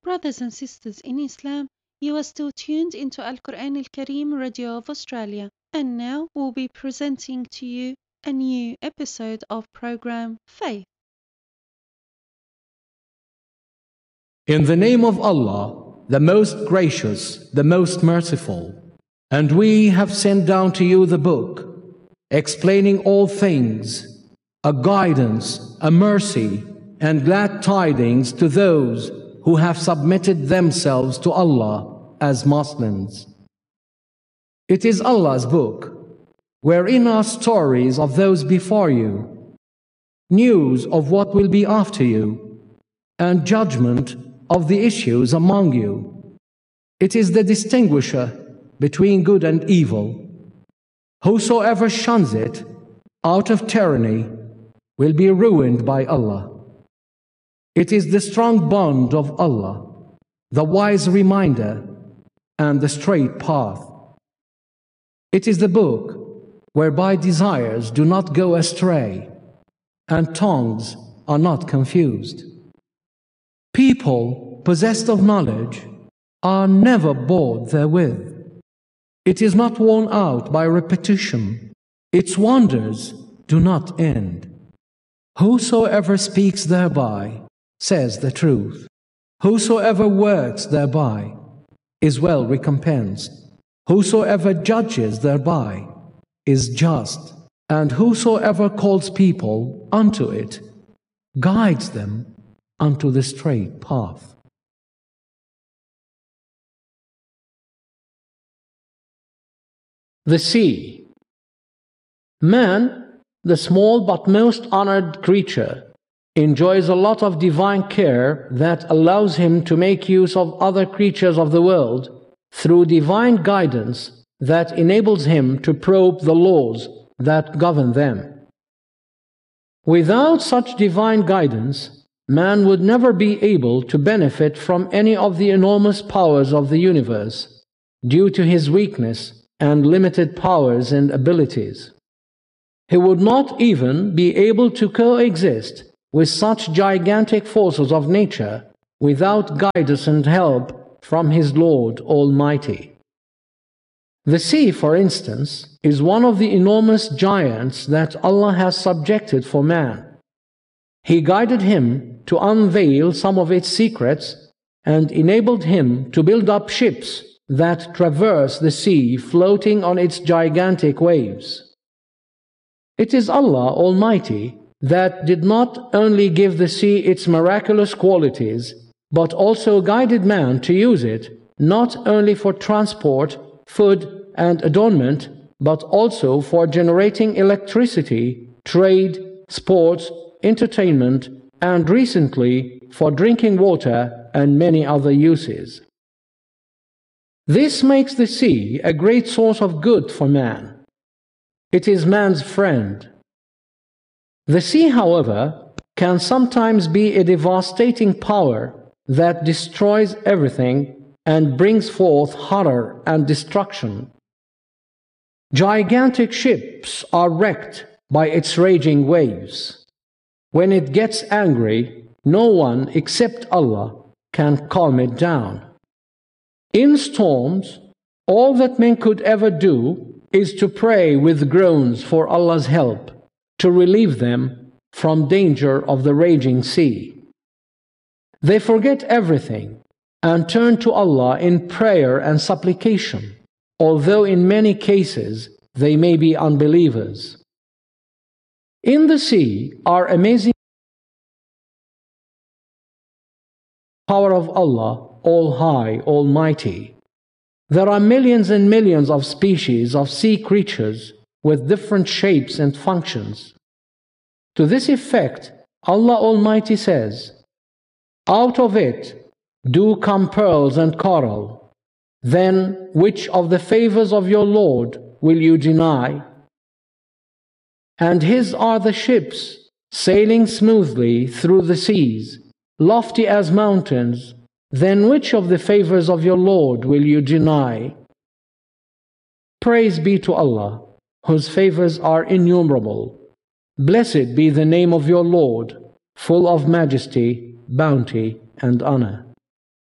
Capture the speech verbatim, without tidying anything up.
Brothers and sisters in Islam, you are still tuned into Al Quran Al Kareem Radio of Australia, and now we'll be presenting to you a new episode of program Faith. In the name of Allah, the most gracious, the most merciful. And we have sent down to you the book, explaining all things, a guidance, a mercy, and glad tidings to those who have submitted themselves to Allah as Muslims. It is Allah's book, wherein are stories of those before you, news of what will be after you, and judgment of the issues among you. It is the distinguisher between good and evil. Whosoever shuns it out of tyranny will be ruined by Allah. It is the strong bond of Allah, the wise reminder, and the straight path. It is the book whereby desires do not go astray, and tongues are not confused. People possessed of knowledge are never bored therewith. It is not worn out by repetition. Its wonders do not end. Whosoever speaks thereby says the truth. Whosoever works thereby is well recompensed. Whosoever judges thereby is just. And whosoever calls people unto it guides them unto the straight path. The sea. Man, the small but most honored creature, enjoys a lot of divine care that allows him to make use of other creatures of the world through divine guidance that enables him to probe the laws that govern them. Without such divine guidance, man would never be able to benefit from any of the enormous powers of the universe due to his weakness and limited powers and abilities. He would not even be able to coexist with such gigantic forces of nature without guidance and help from his Lord Almighty. The sea, for instance, is one of the enormous giants that Allah has subjected for man. He guided him to unveil some of its secrets and enabled him to build up ships that traverse the sea floating on its gigantic waves. It is Allah Almighty that did not only give the sea its miraculous qualities, but also guided man to use it not only for transport, food, and adornment, but also for generating electricity, trade, sports, entertainment, and recently for drinking water and many other uses. This makes the sea a great source of good for man. It is man's friend. The sea, however, can sometimes be a devastating power that destroys everything and brings forth horror and destruction. Gigantic ships are wrecked by its raging waves. When it gets angry, no one except Allah can calm it down. In storms, all that men could ever do is to pray with groans for Allah's help to relieve them from danger of the raging sea. They forget everything and turn to Allah in prayer and supplication, although in many cases they may be unbelievers. In the sea are amazing power of Allah, All High, Almighty. There are millions and millions of species of sea creatures with different shapes and functions. To this effect, Allah Almighty says, "Out of it do come pearls and coral. Then which of the favors of your Lord will you deny? And His are the ships, sailing smoothly through the seas, lofty as mountains. Then which of the favors of your Lord will you deny?" Praise be to Allah, whose favors are innumerable. Blessed be the name of your Lord, full of majesty, bounty, and honor.